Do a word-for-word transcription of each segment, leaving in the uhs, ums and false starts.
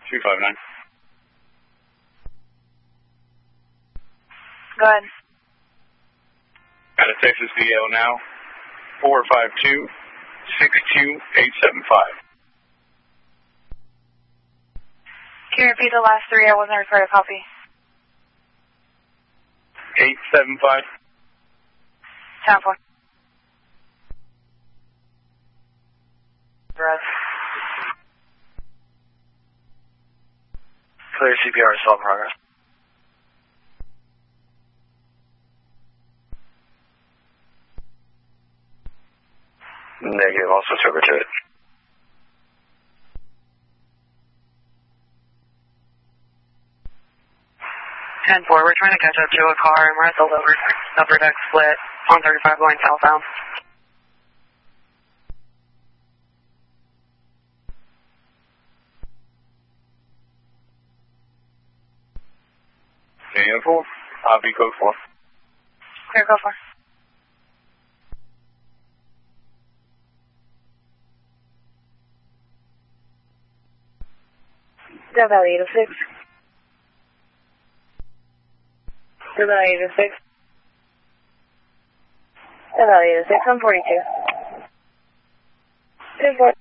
two five nine. Go ahead. Out of Texas V L now, four five two, six two eight seven five. Can you repeat the last three? I wasn't required a copy. eight seven five. ten four. Brad. Clear C P R, still in progress. Negative, also server to it. ten four, we're trying to catch up to a car and we're at the lower upper deck split on thirty-five going southbound. ten four, I'll be code four. Clear, go for. Death Valley eight oh six. Death Valley eight oh six. Death Valley eight oh six, one forty-two. ten four.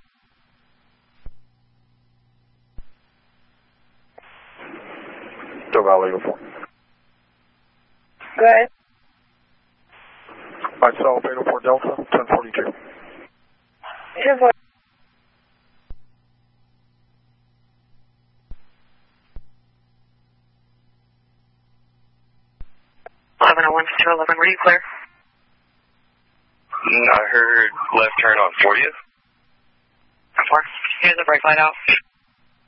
Death Valley eight oh four. Go ahead. Myself, eight oh four Delta, ten forty-two. ten four. eleven oh one to two eleven, were you clear? I heard left turn on fortieth. ten four. Here's the brake light out.